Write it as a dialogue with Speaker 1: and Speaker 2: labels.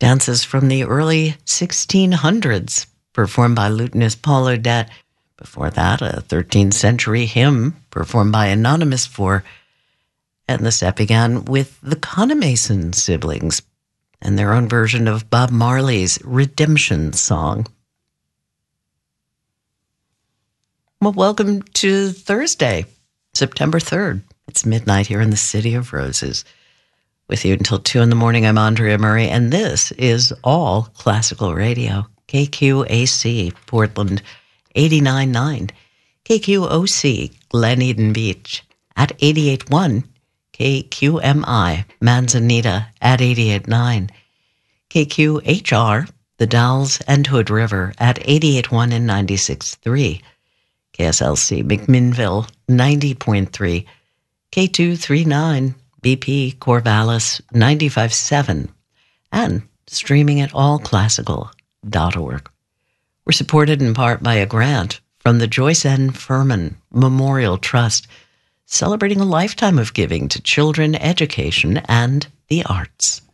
Speaker 1: Dances from the early 1600s, performed by lutenist Paul Odette. Before that, a 13th century hymn performed by Anonymous Four. And the set began with the Conemason siblings and their own version of Bob Marley's Redemption Song. Well, welcome to Thursday, September 3rd. It's midnight here in the City of Roses. With you until 2 in the morning, I'm Andrea Murray, and this is All Classical Radio. KQAC, Portland, 89.9. KQOC, Glen Eden Beach, at 88.1. KQMI, Manzanita, at 88.9. KQHR, The Dalles and Hood River, at 88.1 and 96.3. KSLC, McMinnville, 90.3. K239, BP Corvallis, 95.7. And streaming at allclassical.org. We're supported in part by a grant from the Joyce N. Furman Memorial Trust, celebrating a lifetime of giving to children, education, and the arts.